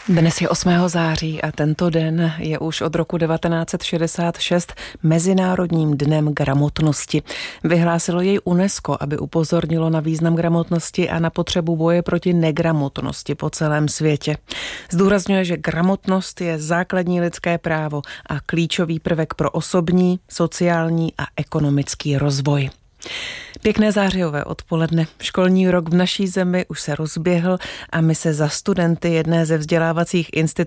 Dnes je 8. září a tento den je už od roku 1966 Mezinárodním dnem gramotnosti. Vyhlásilo jej UNESCO, aby upozornilo na význam gramotnosti a na potřebu boje proti negramotnosti po celém světě. Zdůrazňuje, že gramotnost je základní lidské právo a klíčový prvek pro osobní, sociální a ekonomický rozvoj. Pěkné zářijové odpoledne. Školní rok v naší zemi už se rozběhl a my se za studenty jedné ze vzdělávacích institucí